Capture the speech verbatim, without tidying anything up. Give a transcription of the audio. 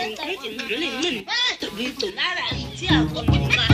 con cái chuyện nó lên mình tụi đi tụi nó là chưa con